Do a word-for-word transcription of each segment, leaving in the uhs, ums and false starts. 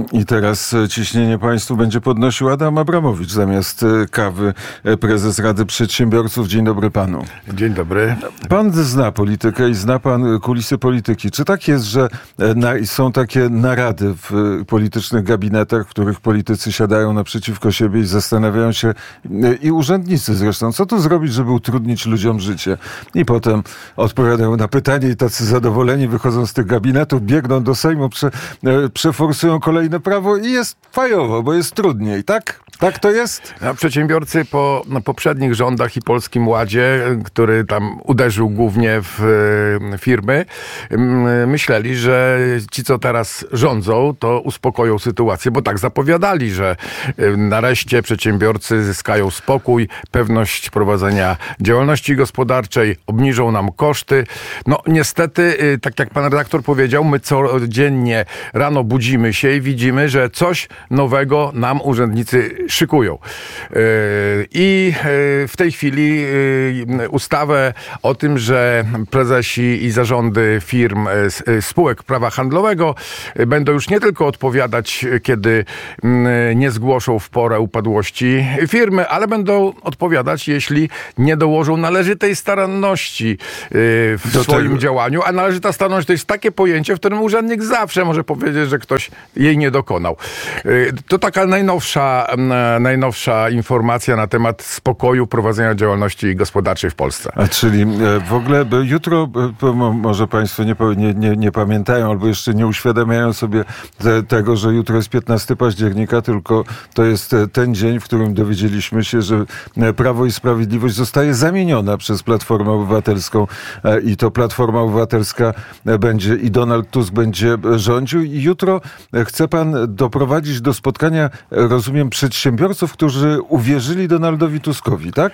I teraz ciśnienie państwu będzie podnosił Adam Abramowicz zamiast kawy, prezes Rady Przedsiębiorców. Dzień dobry panu. Dzień dobry. Pan zna politykę i zna pan kulisy polityki. Czy tak jest, że na, są takie narady w politycznych gabinetach, w których politycy siadają naprzeciwko siebie i zastanawiają się, i urzędnicy zresztą, co tu zrobić, żeby utrudnić ludziom życie? I potem odpowiadają na pytanie i tacy zadowoleni wychodzą z tych gabinetów, biegną do Sejmu, prze, przeforsują kolejne prawo i jest fajowo, bo jest trudniej, tak? Tak to jest? A przedsiębiorcy po no, poprzednich rządach i Polskim Ładzie, który tam uderzył głównie w y, firmy, y, myśleli, że ci, co teraz rządzą, to uspokoją sytuację, bo tak zapowiadali, że y, nareszcie przedsiębiorcy zyskają spokój, pewność prowadzenia działalności gospodarczej, obniżą nam koszty. No niestety, y, tak jak pan redaktor powiedział, my codziennie rano budzimy się i widzimy, że coś nowego nam urzędnicy szykują. I w tej chwili ustawę o tym, że prezesi i zarządy firm, spółek prawa handlowego będą już nie tylko odpowiadać, kiedy nie zgłoszą w porę upadłości firmy, ale będą odpowiadać, jeśli nie dołożą należytej staranności w Do swoim tego. działaniu. A należyta staranność to jest takie pojęcie, w którym urzędnik zawsze może powiedzieć, że ktoś jej nie dokonał. To taka najnowsza najnowsza informacja na temat spokoju prowadzenia działalności gospodarczej w Polsce. A czyli w ogóle jutro, może państwo nie, nie, nie, nie pamiętają albo jeszcze nie uświadamiają sobie te, tego, że jutro jest piętnastego października, tylko to jest ten dzień, w którym dowiedzieliśmy się, że Prawo i Sprawiedliwość zostaje zamieniona przez Platformę Obywatelską i to Platforma Obywatelska będzie i Donald Tusk będzie rządził. I jutro chce pan doprowadzić do spotkania, rozumiem, przedsiębiorców, którzy uwierzyli Donaldowi Tuskowi, tak?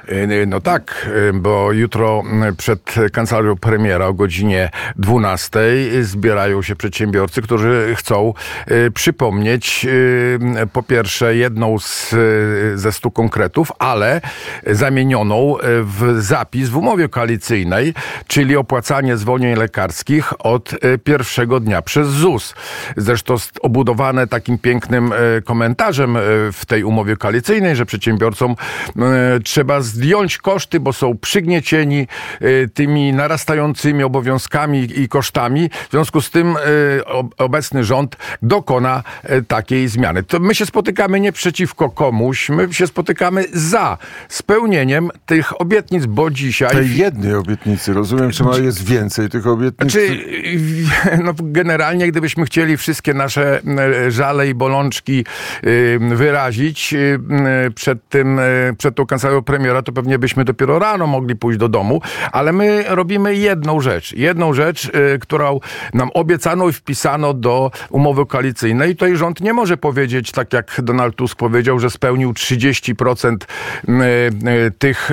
No tak, bo jutro przed kancelarią premiera o godzinie dwunastej zbierają się przedsiębiorcy, którzy chcą przypomnieć po pierwsze jedną z, ze stu konkretów, ale zamienioną w zapis w umowie koalicyjnej, czyli opłacanie zwolnień lekarskich od pierwszego dnia przez Z U S. Zresztą obudowane takim pięknym komentarzem w tej umowie koalicyjnej, że przedsiębiorcom e, trzeba zdjąć koszty, bo są przygniecieni e, tymi narastającymi obowiązkami i kosztami. W związku z tym e, obecny rząd dokona e, takiej zmiany. To my się spotykamy nie przeciwko komuś, my się spotykamy za spełnieniem tych obietnic, bo dzisiaj... Tej jednej obietnicy, rozumiem, czy ma jest więcej tych obietnic? Znaczy, no, generalnie, gdybyśmy chcieli wszystkie nasze żale i bolączki e, wyrazić, przed tym, przed tą kancelarią premiera, to pewnie byśmy dopiero rano mogli pójść do domu, ale my robimy jedną rzecz. Jedną rzecz, którą nam obiecano i wpisano do umowy koalicyjnej. I tutaj rząd nie może powiedzieć, tak jak Donald Tusk powiedział, że spełnił trzydzieści procent tych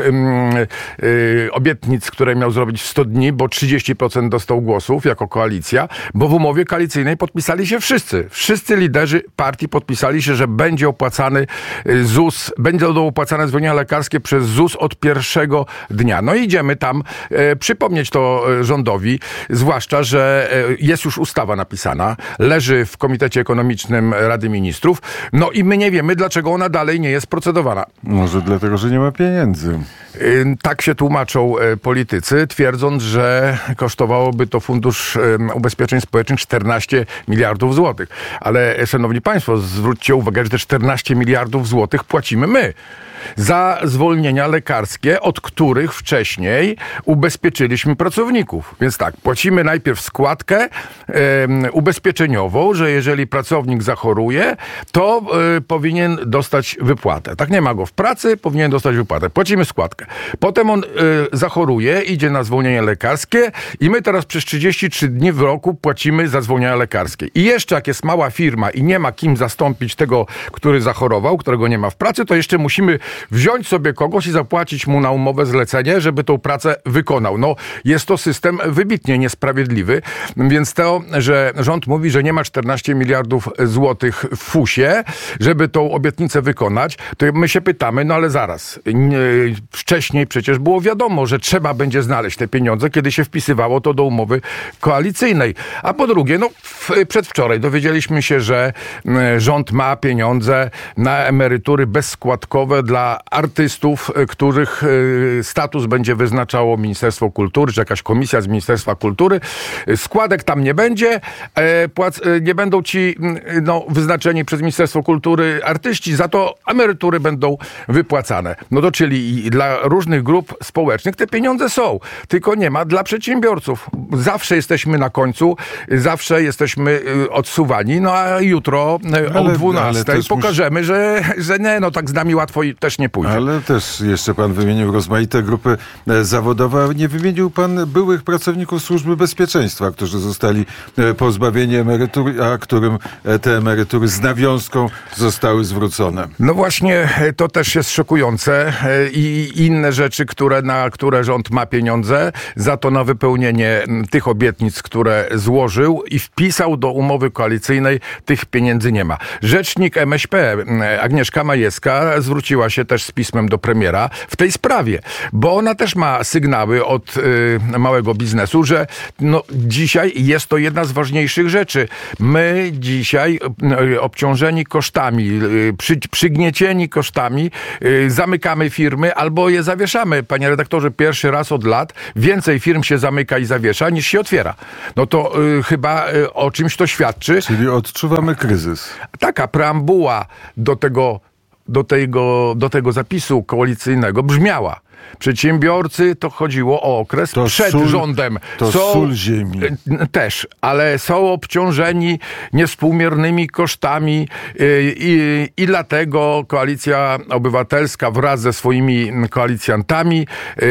obietnic, które miał zrobić w sto dni, bo trzydzieści procent dostał głosów jako koalicja, bo w umowie koalicyjnej podpisali się wszyscy. Wszyscy liderzy partii podpisali się, że będzie opłacany Z U S, będą opłacane zwolnienia lekarskie przez Z U S od pierwszego dnia. No i idziemy tam e, przypomnieć to rządowi, zwłaszcza, że e, jest już ustawa napisana, leży w Komitecie Ekonomicznym Rady Ministrów, no i my nie wiemy, dlaczego ona dalej nie jest procedowana. Może dlatego, że nie ma pieniędzy. E, tak się tłumaczą e, politycy, twierdząc, że kosztowałoby to Fundusz e, Ubezpieczeń Społecznych czternaście miliardów złotych. Ale, e, szanowni państwo, zwróćcie uwagę, że te czternaście miliardów złotych płacimy my za zwolnienia lekarskie, od których wcześniej ubezpieczyliśmy pracowników. Więc tak, płacimy najpierw składkę e, ubezpieczeniową, że jeżeli pracownik zachoruje, to e, powinien dostać wypłatę. Tak, nie ma go w pracy, powinien dostać wypłatę. Płacimy składkę. Potem on e, zachoruje, idzie na zwolnienie lekarskie i my teraz przez trzydzieści trzy dni w roku płacimy za zwolnienia lekarskie. I jeszcze jak jest mała firma i nie ma kim zastąpić tego, który zachorował, zachorował, którego nie ma w pracy, to jeszcze musimy wziąć sobie kogoś i zapłacić mu na umowę zlecenie, żeby tą pracę wykonał. No, jest to system wybitnie niesprawiedliwy, więc to, że rząd mówi, że nie ma czternaście miliardów złotych w fusie, żeby tą obietnicę wykonać, to my się pytamy, no ale zaraz, nie, wcześniej przecież było wiadomo, że trzeba będzie znaleźć te pieniądze, kiedy się wpisywało to do umowy koalicyjnej. A po drugie, no w, przedwczoraj dowiedzieliśmy się, że rząd ma pieniądze na emerytury bezskładkowe dla artystów, których status będzie wyznaczało Ministerstwo Kultury, czy jakaś komisja z Ministerstwa Kultury. Składek tam nie będzie, płac, nie będą ci no, wyznaczeni przez Ministerstwo Kultury artyści, za to emerytury będą wypłacane. No to czyli dla różnych grup społecznych te pieniądze są, tylko nie ma dla przedsiębiorców. Zawsze jesteśmy na końcu, zawsze jesteśmy odsuwani, no a jutro ale, o dwunastej pokażemy, musi... że, że nie, no tak z nami łatwo też nie pójdzie. Ale też jeszcze pan wymienił rozmaite grupy zawodowe, a nie wymienił pan byłych pracowników Służby Bezpieczeństwa, którzy zostali pozbawieni emerytur, a którym te emerytury z nawiązką zostały zwrócone. No właśnie, to też jest szokujące i inne rzeczy, które, na które rząd ma pieniądze, za to na wypełnienie tych obietnic, które złożył i wpisał do umowy koalicyjnej, tych pieniędzy nie ma. Rzecznik M S P Agnieszka Majewska zwróciła się też z pismem do premiera w tej sprawie, bo ona też ma sygnały od y, małego biznesu, że no, dzisiaj jest to jedna z ważniejszych rzeczy. My dzisiaj y, obciążeni kosztami, y, przy, przygniecieni kosztami, y, zamykamy firmy albo je zawieszamy. Panie redaktorze, pierwszy raz od lat więcej firm się zamyka i zawiesza, niż się otwiera. No to y, chyba y, o czymś to świadczy. Czyli odczuwamy kryzys. Taka preambuła do tego, do tego, do tego zapisu koalicyjnego brzmiała: przedsiębiorcy, to chodziło o okres to przed sól, rządem. To są, sól ziemi. Też, ale są obciążeni niewspółmiernymi kosztami i, i, i dlatego Koalicja Obywatelska wraz ze swoimi koalicjantami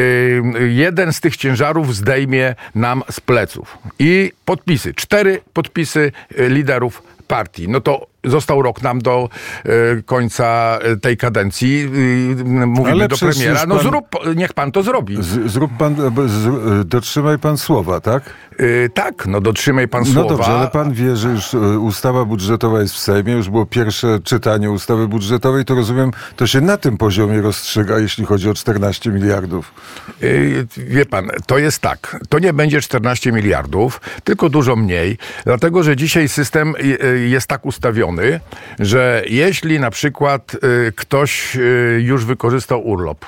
jeden z tych ciężarów zdejmie nam z pleców. I podpisy, cztery podpisy liderów partii. No to został rok nam do y, końca tej kadencji. Y, mówimy ale do premiera. No pan, zrób, niech pan to zrobi. Z, zrób pan, z, dotrzymaj pan słowa, tak? Y, tak, no dotrzymaj pan no słowa. No dobrze, ale pan wie, że już ustawa budżetowa jest w Sejmie, już było pierwsze czytanie ustawy budżetowej, to rozumiem, to się na tym poziomie rozstrzyga, jeśli chodzi o czternaście miliardów. Y, wie pan, to jest tak, to nie będzie czternaście miliardów, tylko dużo mniej, dlatego, że dzisiaj system jest tak ustawiony, że jeśli na przykład y, ktoś y, już wykorzystał urlop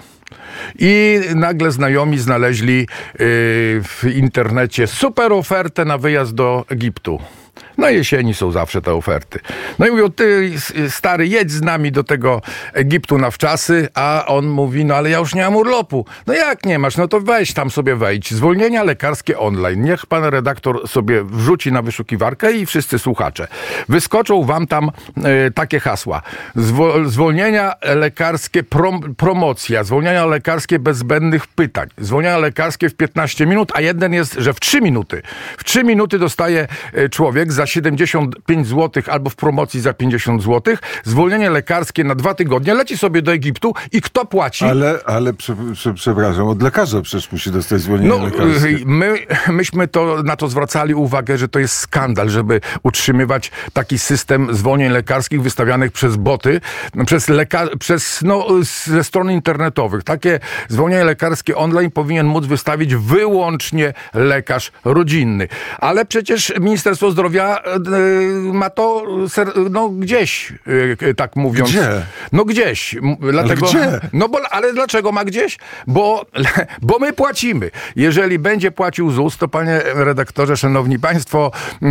i nagle znajomi znaleźli y, w internecie super ofertę na wyjazd do Egiptu. Na jesieni są zawsze te oferty. No i mówią: ty stary, jedź z nami do tego Egiptu na wczasy, a on mówi: no ale ja już nie mam urlopu. No jak nie masz? No to weź tam sobie wejdź. Zwolnienia lekarskie online. Niech pan redaktor sobie wrzuci na wyszukiwarkę i wszyscy słuchacze. Wyskoczą wam tam y, takie hasła. Zwo- zwolnienia lekarskie, prom- promocja. Zwolnienia lekarskie bez zbędnych pytań. Zwolnienia lekarskie w piętnaście minut, a jeden jest, że w trzy minuty. W trzy minuty dostaje y, człowiek za siedemdziesiąt pięć złotych albo w promocji za pięćdziesiąt złotych, zwolnienie lekarskie na dwa tygodnie, leci sobie do Egiptu i kto płaci? Ale, ale prze, prze, przepraszam, od lekarza przecież musi dostać zwolnienie no, lekarskie. My, myśmy to, na to zwracali uwagę, że to jest skandal, żeby utrzymywać taki system zwolnień lekarskich wystawianych przez boty, przez, leka- przez no, ze stron internetowych. Takie zwolnienie lekarskie online powinien móc wystawić wyłącznie lekarz rodzinny. Ale przecież Ministerstwo Zdrowia ma to no gdzieś, tak mówiąc. Gdzie? No gdzieś. Dlatego, ale gdzie? No bo, ale dlaczego ma gdzieś? Bo, bo my płacimy. Jeżeli będzie płacił Z U S, to panie redaktorze, szanowni państwo,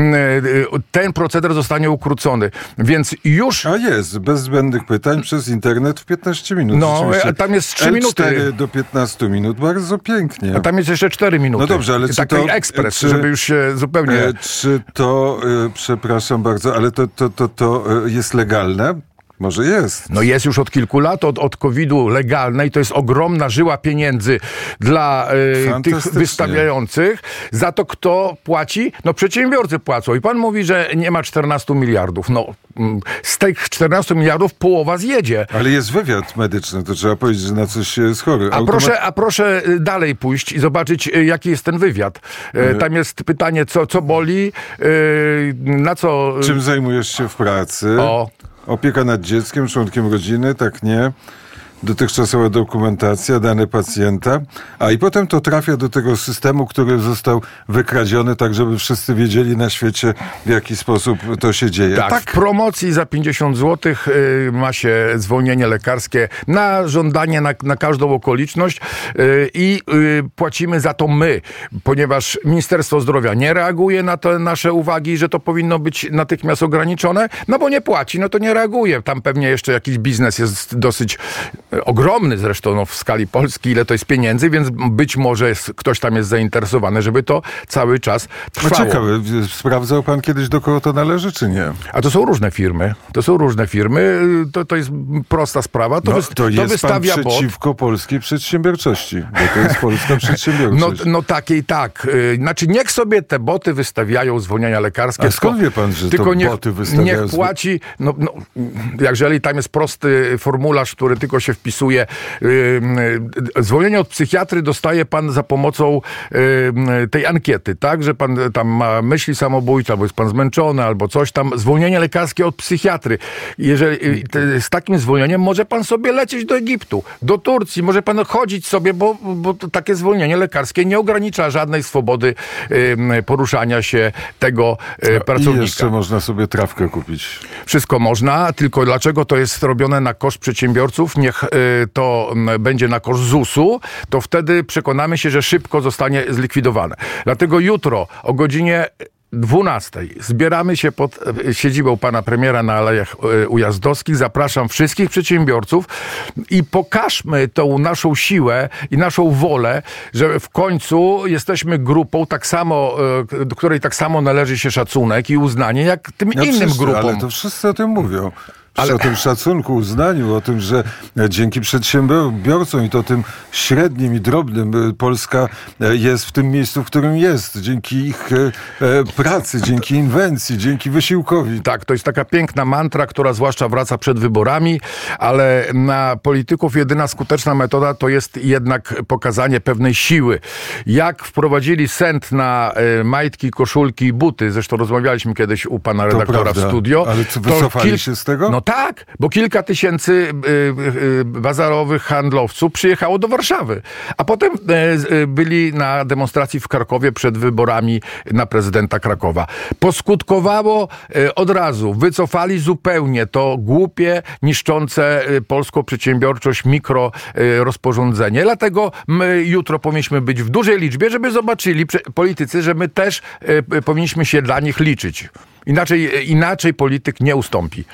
ten proceder zostanie ukrócony. Więc już... A jest, bez zbędnych pytań przez internet w piętnaście minut. No, a tam jest trzy minuty. L cztery do piętnastu minut, bardzo pięknie. A tam jest jeszcze cztery minuty. No dobrze, ale czy taki to... ekspres, czy, żeby już się zupełnie... Czy to, przepraszam bardzo, ale to, to, to, to jest legalne? Może jest. No jest już od kilku lat, od, od kowida legalnej. To jest ogromna żyła pieniędzy dla y, tych wystawiających. Za to kto płaci? No przedsiębiorcy płacą. I pan mówi, że nie ma czternastu miliardów. No z tych czternastu miliardów połowa zjedzie. Ale jest wywiad medyczny, to trzeba powiedzieć, że na coś jest chory. A, Automat... proszę, a proszę dalej pójść i zobaczyć, jaki jest ten wywiad. Y... Tam jest pytanie, co, co boli, y, na co... Czym zajmujesz się w pracy? O. Opieka nad dzieckiem, członkiem rodziny, tak nie. Dotychczasowa dokumentacja, dane pacjenta, a i potem to trafia do tego systemu, który został wykradziony, tak żeby wszyscy wiedzieli na świecie, w jaki sposób to się dzieje. Tak, tak. W promocji za pięćdziesiąt złotych y, ma się zwolnienie lekarskie na żądanie, na, na każdą okoliczność y, i y, płacimy za to my, ponieważ Ministerstwo Zdrowia nie reaguje na te nasze uwagi, że to powinno być natychmiast ograniczone, no bo nie płaci, no to nie reaguje. Tam pewnie jeszcze jakiś biznes jest dosyć ogromny zresztą no, w skali Polski, ile to jest pieniędzy, więc być może jest, ktoś tam jest zainteresowany, żeby to cały czas trwało. No ciekawe, sprawdzał pan kiedyś, do kogo to należy, czy nie? A to są różne firmy. To są różne firmy. To, to jest prosta sprawa. To, no, wy, to jest to wystawia pan przeciwko bot. polskiej przedsiębiorczości, bo to jest polska przedsiębiorczość. No, no takiej tak. Znaczy niech sobie te boty wystawiają zwolnienia lekarskie. A skąd wie pan, że tylko to niech, boty wystawiają? Niech płaci, no, no, jeżeli tam jest prosty formularz, który tylko się wpisuje. Zwolnienie od psychiatry dostaje pan za pomocą tej ankiety, tak? Że pan tam ma myśli samobójcze, albo jest pan zmęczony, albo coś tam. Zwolnienie lekarskie od psychiatry. Jeżeli z takim zwolnieniem może pan sobie lecieć do Egiptu, do Turcji, może pan chodzić sobie, bo, bo takie zwolnienie lekarskie nie ogranicza żadnej swobody poruszania się tego pracownika. I jeszcze można sobie trawkę kupić. Wszystko można, tylko dlaczego to jest robione na koszt przedsiębiorców? Niech to będzie na koszt zusu, to wtedy przekonamy się, że szybko zostanie zlikwidowane. Dlatego jutro o godzinie dwunastej zbieramy się pod siedzibą pana premiera na Alejach Ujazdowskich. Zapraszam wszystkich przedsiębiorców i pokażmy tą naszą siłę i naszą wolę, że w końcu jesteśmy grupą tak samo, do której tak samo należy się szacunek i uznanie, jak tym no innym wszyscy, grupom. Ale to wszyscy o tym mówią. Ale... O tym szacunku, uznaniu, o tym, że dzięki przedsiębiorcom i to tym średnim i drobnym Polska jest w tym miejscu, w którym jest. Dzięki ich pracy, dzięki inwencji, dzięki wysiłkowi. Tak, to jest taka piękna mantra, która zwłaszcza wraca przed wyborami, ale na polityków jedyna skuteczna metoda to jest jednak pokazanie pewnej siły. Jak wprowadzili sent na majtki, koszulki i buty, zresztą rozmawialiśmy kiedyś u pana redaktora w studio. Ale co, wycofali kil... się z tego? No tak, bo kilka tysięcy y, y, bazarowych handlowców przyjechało do Warszawy, a potem y, byli na demonstracji w Krakowie przed wyborami na prezydenta Krakowa. Poskutkowało y, od razu, wycofali zupełnie to głupie, niszczące y, polską przedsiębiorczość mikro y, rozporządzenie. Dlatego my jutro powinniśmy być w dużej liczbie, żeby zobaczyli prze- politycy, że my też y, powinniśmy się dla nich liczyć. Inaczej, inaczej polityk nie ustąpi.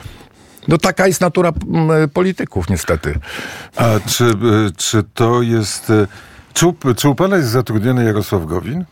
No taka jest natura polityków niestety. A czy, czy to jest... Czy, czy u pana jest zatrudniony Jarosław Gowin?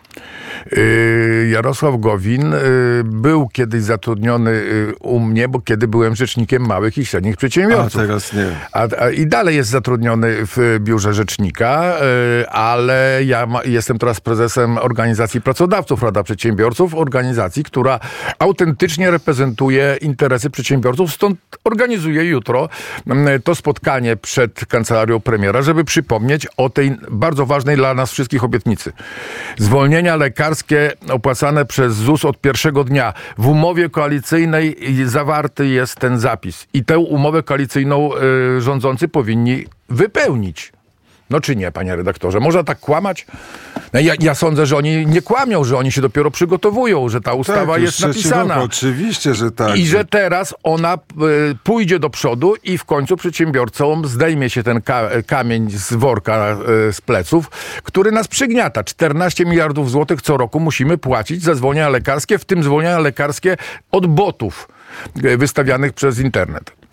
Yy, Jarosław Gowin yy, był kiedyś zatrudniony yy, u mnie, bo kiedy byłem rzecznikiem małych i średnich przedsiębiorców. A teraz nie. A, a, I dalej jest zatrudniony w biurze rzecznika, yy, ale ja ma, jestem teraz prezesem organizacji pracodawców Rada Przedsiębiorców, organizacji, która autentycznie reprezentuje interesy przedsiębiorców, stąd organizuję jutro yy, to spotkanie przed kancelarią premiera, żeby przypomnieć o tej bardzo ważnej dla nas wszystkich obietnicy. Zwolnienia lekarskie opłacane przez ZUS od pierwszego dnia. W umowie koalicyjnej zawarty jest ten zapis. I tę umowę koalicyjną y, rządzący powinni wypełnić. No czy nie, panie redaktorze? Można tak kłamać? Ja, ja sądzę, że oni nie kłamią, że oni się dopiero przygotowują, że ta ustawa tak, jest napisana. Roku, oczywiście, że tak. I że teraz ona y, pójdzie do przodu i w końcu przedsiębiorcom zdejmie się ten ka- kamień z worka, y, z pleców, który nas przygniata. czternaście miliardów złotych co roku musimy płacić za zwolnienia lekarskie, w tym zwolnienia lekarskie od botów y, wystawianych przez internet.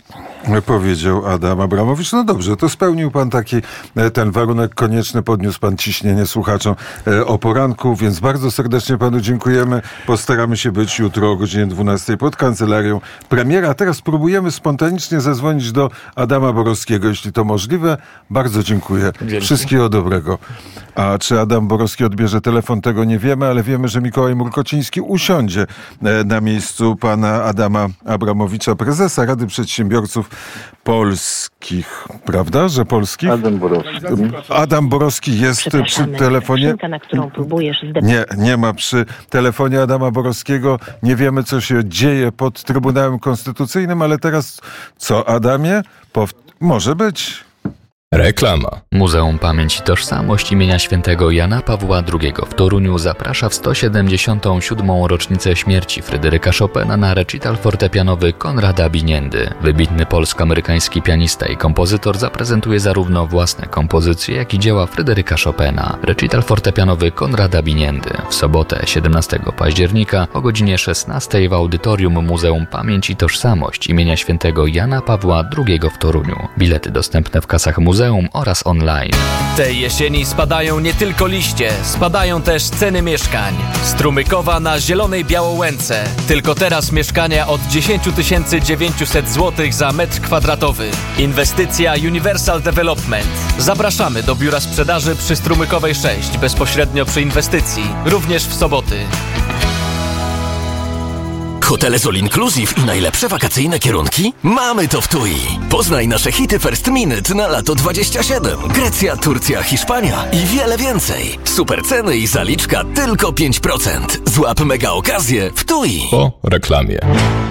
Powiedział Adam Abramowicz. No dobrze, to spełnił pan taki ten warunek konieczny, podniósł pan ciśnienie słuchaczom o poranku, więc bardzo serdecznie panu dziękujemy. Postaramy się być jutro o godzinie dwunastej pod kancelarią premiera. A teraz spróbujemy spontanicznie zadzwonić do Adama Borowskiego, jeśli to możliwe. Bardzo dziękuję. Dzięki. Wszystkiego dobrego. A czy Adam Borowski odbierze telefon, tego nie wiemy, ale wiemy, że Mikołaj Murkociński usiądzie na miejscu pana Adama Abramowicza, prezesa Rady Przedsiębiorców Polskich. Prawda, że polskich? Adam Borowski. Adam Borowski jest przy telefonie. Skrzynka, na którą próbujesz zdep- Nie, nie ma przy telefonie Adama Borowskiego. Nie wiemy, co się dzieje pod Trybunałem Konstytucyjnym, ale teraz co, Adamie? Pow- może być. Reklama. Muzeum Pamięć i Tożsamość imienia świętego Jana Pawła drugiego w Toruniu zaprasza w sto siedemdziesiątą siódmą rocznicę śmierci Fryderyka Chopina na recital fortepianowy Konrada Biniendy. Wybitny polsko-amerykański pianista i kompozytor zaprezentuje zarówno własne kompozycje, jak i dzieła Fryderyka Chopina. Recital fortepianowy Konrada Biniendy w sobotę siedemnastego października o godzinie szesnastej w audytorium Muzeum Pamięć i Tożsamość imienia świętego Jana Pawła drugiego w Toruniu. Bilety dostępne w kasach muzeum oraz online. Tej jesieni spadają nie tylko liście, spadają też ceny mieszkań. Strumykowa na Zielonej Białołęce. Tylko teraz mieszkania od dziesięć tysięcy dziewięćset złotych za metr kwadratowy. Inwestycja Universal Development. Zapraszamy do biura sprzedaży przy Strumykowej sześć, bezpośrednio przy inwestycji, również w soboty. Hotele z All Inclusive i najlepsze wakacyjne kierunki? Mamy to w T U I. Poznaj nasze hity First Minute na lato dwadzieścia siedem. Grecja, Turcja, Hiszpania i wiele więcej. Super ceny i zaliczka tylko pięć procent. Złap mega okazję w T U I. Po reklamie.